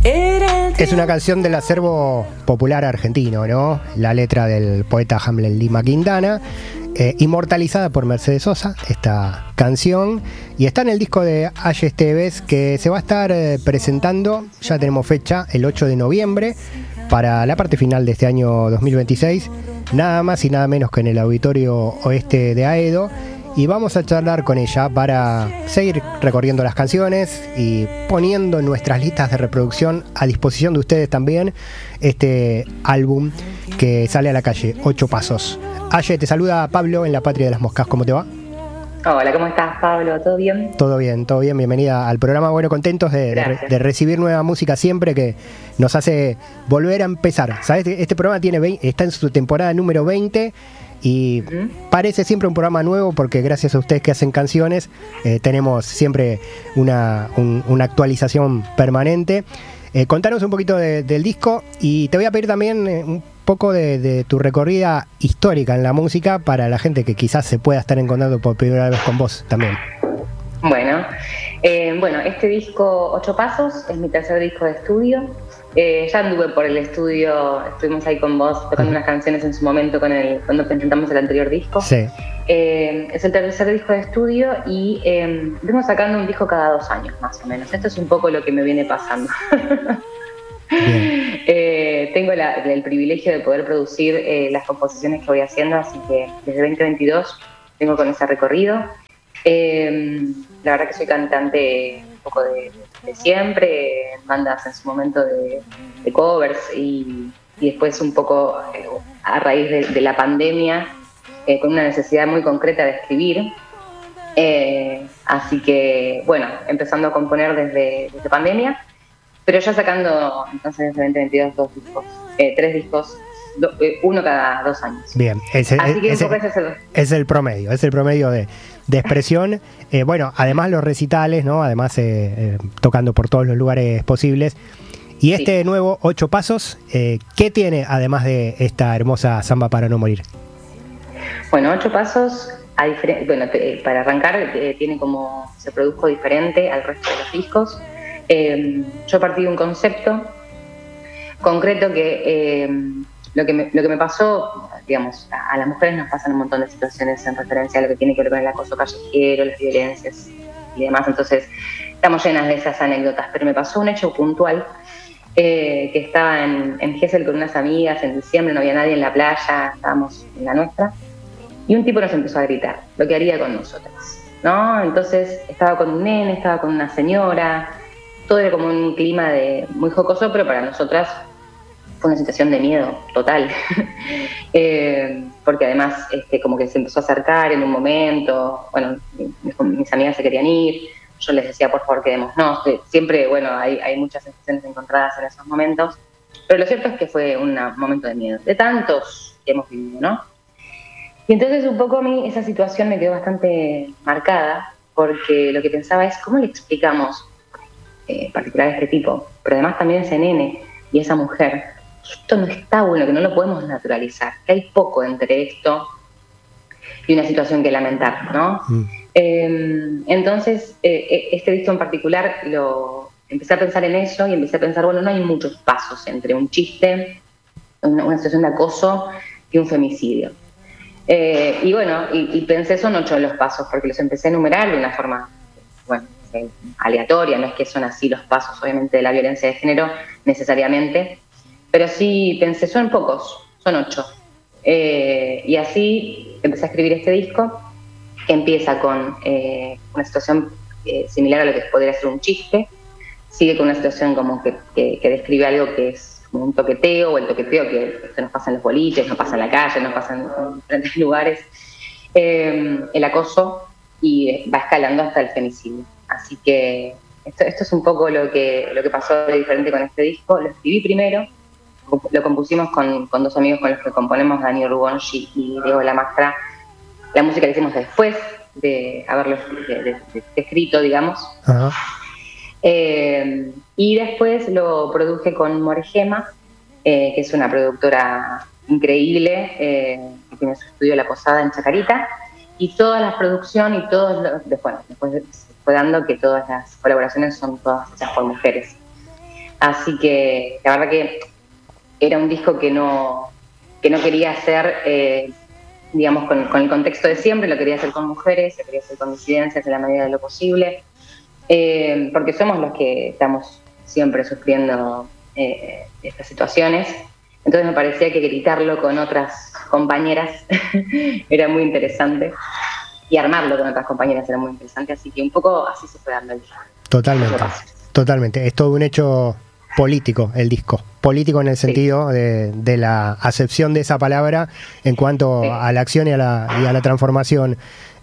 Es una canción del acervo popular argentino, ¿no? La letra del poeta Hamlet Lima Quintana, inmortalizada por Mercedes Sosa, esta canción, y está en el disco de Aye Esteves, que se va a estar presentando, ya tenemos fecha, el 8 de noviembre, para la parte final de este año 2026, nada más y nada menos que en el Auditorio Oeste de Aedo. Y vamos a charlar con ella para seguir recorriendo las canciones y poniendo nuestras listas de reproducción a disposición de ustedes también este álbum que sale a la calle, 8 Pasos. Aye, te saluda Pablo en la Patria de las Moscas, ¿cómo te va? Hola, ¿cómo estás, Pablo? ¿Todo bien? Todo bien, bienvenida al programa. Bueno, contentos de recibir nueva música siempre, que nos hace volver a empezar. ¿Sabes? Este programa está en su temporada número 20 y parece siempre un programa nuevo porque gracias a ustedes que hacen canciones tenemos siempre una actualización permanente. Contanos un poquito del disco y te voy a pedir también un poco de tu recorrida histórica en la música para la gente que quizás se pueda estar encontrando por primera vez con vos también. Bueno, este disco 8 Pasos es mi tercer disco de estudio. Ya anduve por el estudio, estuvimos ahí con vos tocando unas canciones en su momento cuando presentamos el anterior disco. Sí. Es el tercer disco de estudio y vengo sacando un disco cada 2 años más o menos. Esto es un poco lo que me viene pasando. Tengo el privilegio de poder producir las composiciones que voy haciendo, así que desde 2022 vengo con ese recorrido. La verdad que soy cantante un poco de siempre, en bandas en su momento de covers y después un poco a raíz de la pandemia, con una necesidad muy concreta de escribir. Así que, bueno, empezando a componer desde pandemia, pero ya sacando entonces desde 2022 3 discos, uno cada 2 años. Bien, es el promedio de expresión. Bueno, además los recitales, ¿no? Además tocando por todos los lugares posibles. Y este nuevo 8 Pasos, ¿qué tiene además de esta hermosa Samba para no morir? Bueno, 8 Pasos, para arrancar, se produjo diferente al resto de los discos. Yo partí de un concepto concreto que lo que me pasó, digamos, a las mujeres nos pasan un montón de situaciones en referencia a lo que tiene que ver con el acoso callejero, las violencias y demás, entonces estamos llenas de esas anécdotas, pero me pasó un hecho puntual, que estaba en Gesell con unas amigas en diciembre, no había nadie en la playa, estábamos en la nuestra, y un tipo nos empezó a gritar lo que haría con nosotras, ¿no? Entonces estaba con un nene, estaba con una señora, todo era como un clima muy jocoso, pero para nosotras fue una situación de miedo total, porque además como que se empezó a acercar en un momento, bueno, mis amigas se querían ir, yo les decía por favor quedémonos, siempre, bueno, hay muchas sensaciones encontradas en esos momentos, pero lo cierto es que fue un momento de miedo, de tantos que hemos vivido, ¿no? Y entonces un poco a mí esa situación me quedó bastante marcada, porque lo que pensaba es, ¿cómo le explicamos particular a este tipo, pero además también a ese nene y a esa mujer, esto no está bueno, que no lo podemos naturalizar, que hay poco entre esto y una situación que lamentar, ¿no? Entonces, este disco en particular empecé a pensar en eso y empecé a pensar, bueno, no hay muchos pasos entre un chiste, una situación de acoso y un femicidio. Y bueno, y pensé, son 8 los pasos, porque los empecé a enumerar de una forma, bueno, aleatoria, no es que son así los pasos, obviamente, de la violencia de género, necesariamente, pero sí pensé, son pocos, son 8. Y así empecé a escribir este disco, que empieza con una situación similar a lo que podría ser un chiste, sigue con una situación como que describe algo que es como un toqueteo, o el toqueteo que nos pasa en los boliches, nos pasa en la calle, nos pasa en diferentes lugares, el acoso, y va escalando hasta el femicidio. Así que esto es un poco lo que pasó de diferente con este disco. Lo escribí primero, lo compusimos con 2 amigos con los que componemos, Dani Rubongi y Diego Lamastra. La música la hicimos después de haberlo escrito, digamos. Uh-huh. Y después lo produje con Morgema, que es una productora increíble, que tiene su estudio La Posada en Chacarita, y toda la producción y después se fue dando que todas las colaboraciones son todas hechas por mujeres. Así que la verdad que era un disco que no quería hacer, digamos, con el contexto de siempre, lo quería hacer con mujeres, lo quería hacer con disidencias en la medida de lo posible, porque somos los que estamos siempre sufriendo estas situaciones. Entonces me parecía que gritarlo con otras compañeras era muy interesante, y armarlo con otras compañeras era muy interesante, así que un poco así se fue dando el disco. Totalmente. Es todo un hecho político el disco. Político en el sentido de la acepción de esa palabra en cuanto a la acción y a la transformación.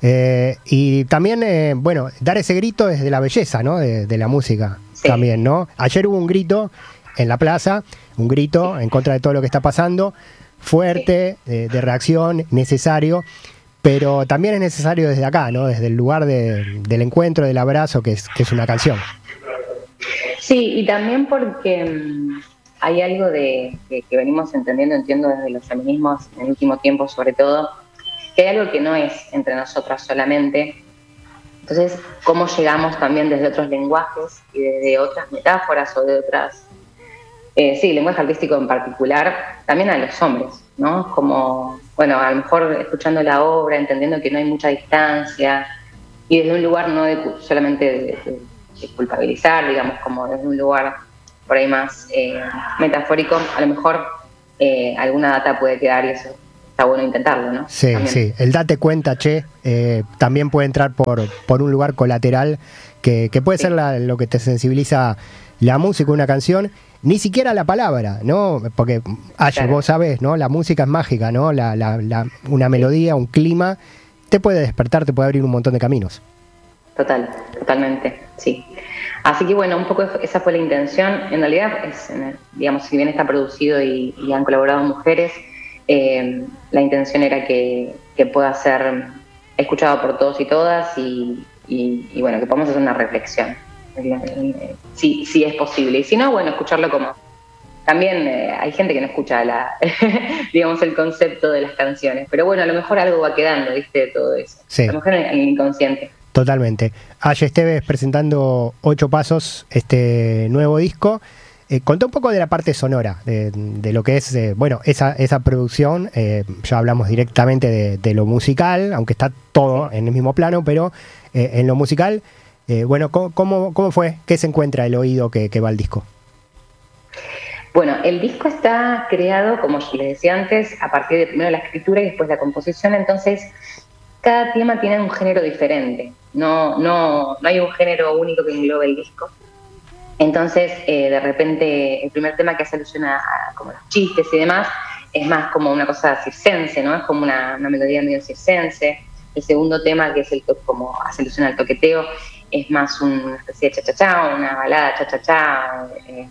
Y también, bueno, dar ese grito desde la belleza, ¿no? De la música también, ¿no? Ayer hubo un grito en la plaza, un grito en contra de todo lo que está pasando, fuerte, de reacción, necesario. Pero también es necesario desde acá, ¿no? Desde el lugar del encuentro, del abrazo, que es una canción. Sí, y también porque hay algo que venimos entiendo desde los feminismos en el último tiempo sobre todo, que hay algo que no es entre nosotras solamente. Entonces, cómo llegamos también desde otros lenguajes y desde otras metáforas o de otras... lenguaje artístico en particular, también a los hombres, ¿no? Como, bueno, a lo mejor escuchando la obra, entendiendo que no hay mucha distancia, y desde un lugar no solamente de culpabilizar, digamos, como desde un lugar por ahí más metafórico, a lo mejor alguna data puede quedar, y eso está bueno intentarlo, ¿no? Sí, también. Sí, el date cuenta, también puede entrar por un lugar colateral que puede ser lo que te sensibiliza la música, una canción, ni siquiera la palabra, ¿no? Porque vos sabés, ¿no? La música es mágica, ¿no? Una melodía, un clima, te puede despertar, te puede abrir un montón de caminos. Totalmente, sí. Así que bueno, un poco esa fue la intención. En realidad, digamos, si bien está producido y han colaborado mujeres, la intención era que pueda ser escuchado por todos y todas y bueno, que podamos hacer una reflexión, si es posible. Y si no, bueno, escucharlo como... También hay gente que no escucha digamos, el concepto de las canciones, pero bueno, a lo mejor algo va quedando, ¿viste? De todo eso. Sí. A lo mejor en el inconsciente. Totalmente. Aye Esteves presentando 8 Pasos, este nuevo disco. Contá un poco de la parte sonora, de lo que es, bueno, esa producción. Ya hablamos directamente de lo musical, aunque está todo en el mismo plano, pero en lo musical, bueno, ¿cómo fue? ¿Qué se encuentra el oído que va al disco? Bueno, el disco está creado, como les decía antes, a partir de primero la escritura y después la composición, entonces cada tema tiene un género diferente, no hay un género único que englobe el disco. Entonces, de repente, el primer tema que hace alusión a como los chistes y demás, es más como una cosa circense, ¿no? Es como una melodía medio circense. El segundo tema, que es como hace alusión al toqueteo, es más una especie de cha-cha-cha, una balada cha-cha-cha,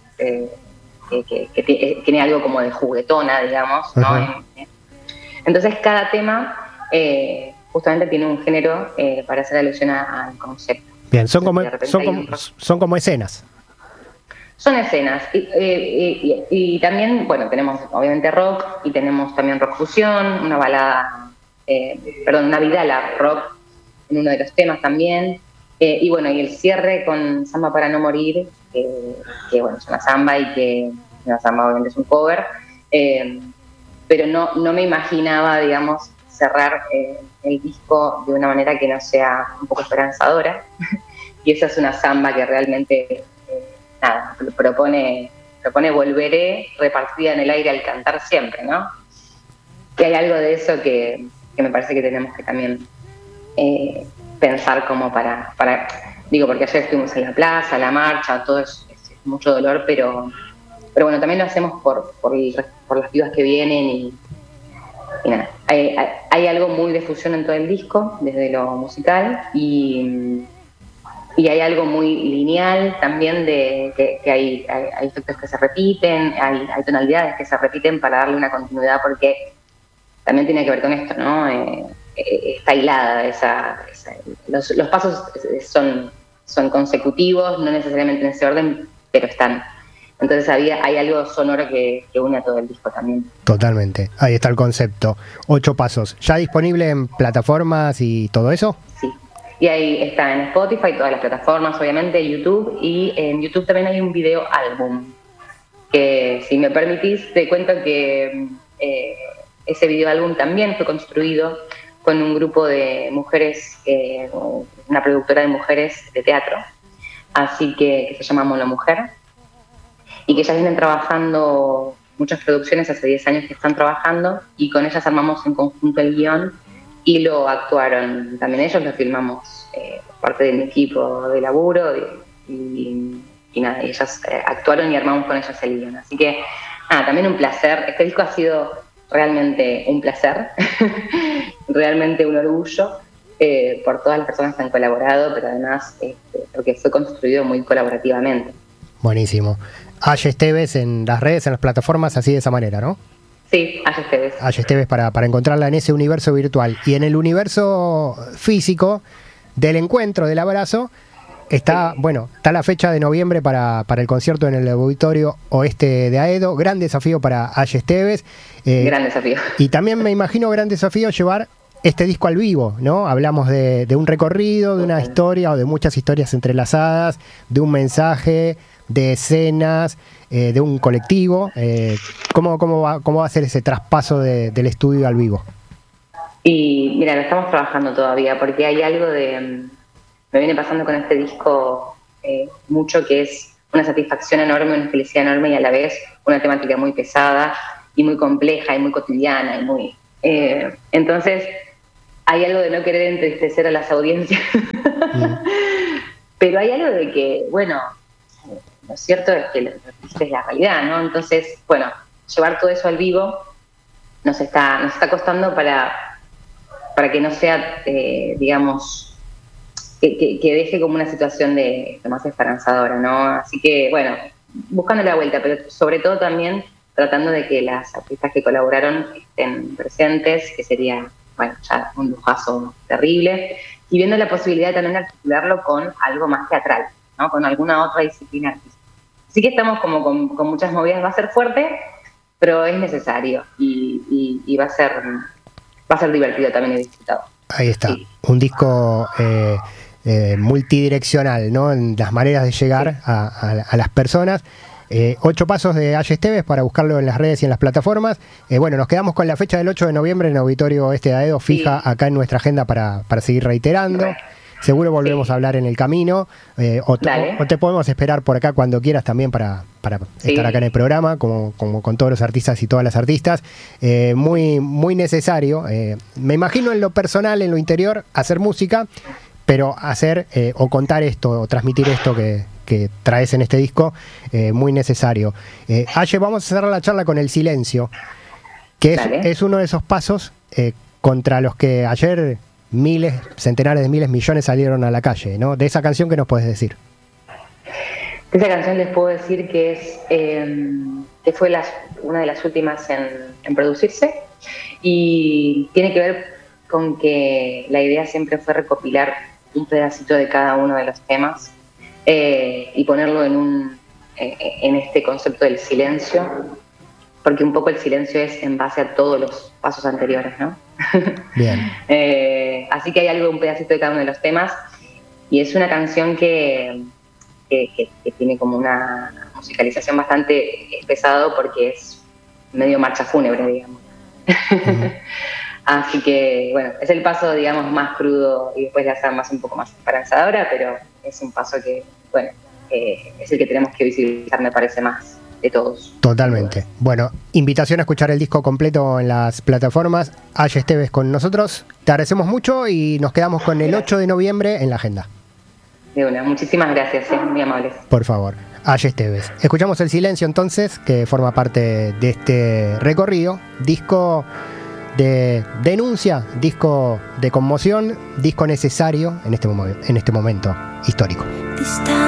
que tiene algo como de juguetona, digamos, ¿no? Uh-huh. Entonces, cada tema justamente tiene un género para hacer alusión al concepto. Bien, son como escenas. Son escenas. Y también, bueno, tenemos obviamente rock y tenemos también rock fusión, una balada, una vidala rock en uno de los temas también. Y bueno, y el cierre con Samba para no morir, que bueno, es una samba y que una samba obviamente es un cover. Pero no me imaginaba, digamos, cerrar el disco de una manera que no sea un poco esperanzadora. Y esa es una samba que realmente... propone volveré repartida en el aire al cantar siempre, ¿no? Y hay algo de eso que me parece que tenemos que también pensar como para digo, porque ayer estuvimos en la plaza, la marcha, todo es mucho dolor, pero bueno, también lo hacemos por las pibas que vienen y nada, hay algo muy de fusión en todo el disco, desde lo musical, y hay algo muy lineal también de que hay efectos que se repiten, hay tonalidades que se repiten para darle una continuidad, porque también tiene que ver con esto, ¿no? Está hilada los pasos son consecutivos, no necesariamente en ese orden, pero están. Entonces hay algo sonoro que une a todo el disco también. Totalmente, ahí está el concepto. 8 Pasos, ¿ya disponible en plataformas y todo eso? Sí. Y ahí está en Spotify, todas las plataformas, obviamente, YouTube, y en YouTube también hay un video álbum que si me permitís te cuento que ese videoálbum también fue construido con un grupo de mujeres, una productora de mujeres de teatro, así que se llama Mono Mujer, y que ellas vienen trabajando muchas producciones, hace 10 años que están trabajando, y con ellas armamos en conjunto el guión y lo actuaron también ellos, lo filmamos por parte de mi equipo de laburo, y nada, ellas actuaron y armamos con ellas el guión. Así que nada, también un placer. Este disco ha sido realmente un placer, realmente un orgullo por todas las personas que han colaborado, pero además porque fue construido muy colaborativamente. Buenísimo. Aye Esteves en las redes, en las plataformas, así de esa manera, ¿no? Sí, Aye Esteves. Aye Esteves para encontrarla en ese universo virtual. Y en el universo físico del encuentro, del abrazo, está la fecha de noviembre para el concierto en el Auditorio Oeste de Aedo. Gran desafío para Aye Esteves. Gran desafío. Y también me imagino gran desafío llevar este disco al vivo, ¿no? Hablamos de un recorrido, de una historia o de muchas historias entrelazadas, de un mensaje, de escenas, de un colectivo. ¿Cómo va a ser ese traspaso del estudio al vivo? Y mira, lo estamos trabajando todavía, porque hay algo me viene pasando con este disco mucho, que es una satisfacción enorme, una felicidad enorme, y a la vez una temática muy pesada y muy compleja y muy cotidiana y muy... entonces hay algo de no querer entristecer a las audiencias, pero hay algo de que, bueno, lo cierto es que lo triste es la realidad, ¿no? Entonces, bueno, llevar todo eso al vivo nos está costando para que no sea, digamos, que deje como una situación de más esperanzadora, ¿no? Así que, bueno, buscando la vuelta, pero sobre todo también tratando de que las artistas que colaboraron estén presentes, que sería, bueno, ya un lujazo terrible, y viendo la posibilidad también de articularlo con algo más teatral, ¿no? Con alguna otra disciplina artística. Así que estamos como con muchas movidas. Va a ser fuerte, pero es necesario, y va a ser divertido también y disfrutado. Ahí está, sí. Un disco multidireccional, ¿no? En las maneras de llegar sí. a las personas. 8 pasos de Aye Esteves para buscarlo en las redes y en las plataformas. Bueno, nos quedamos con la fecha del 8 de noviembre en el Auditorio Este de Aedo, fija acá en nuestra agenda para seguir reiterando. Seguro volvemos a hablar en el camino, o te podemos esperar por acá cuando quieras también para estar acá en el programa, como con todos los artistas y todas las artistas. Muy, muy necesario. Me imagino en lo personal, en lo interior, hacer música, pero hacer o contar esto, o transmitir esto que traes en este disco, muy necesario. Aye, vamos a cerrar la charla con El Silencio, que es uno de esos pasos contra los que ayer miles, centenares de miles, millones salieron a la calle, ¿no? De esa canción, ¿qué nos puedes decir? De esa canción les puedo decir que fue una de las últimas en producirse, y tiene que ver con que la idea siempre fue recopilar un pedacito de cada uno de los temas y ponerlo en este concepto del silencio, porque un poco el silencio es en base a todos los pasos anteriores, ¿no? Bien. Así que hay un pedacito de cada uno de los temas, y es una canción que tiene como una musicalización bastante pesado, porque es medio marcha fúnebre, digamos. Uh-huh. Así que, bueno, es el paso, digamos, más crudo, y después la hace un poco más esperanzadora, pero es un paso que, bueno, es el que tenemos que visibilizar, me parece, más de todos. Totalmente. Bueno, invitación a escuchar el disco completo en las plataformas. Aye Esteves con nosotros. Te agradecemos mucho y nos quedamos con el 8 de noviembre en la agenda. De una, muchísimas gracias, muy amables. Por favor. Aye Esteves. Escuchamos El Silencio entonces, que forma parte de este recorrido. Disco de denuncia, disco de conmoción, disco necesario en este momento histórico.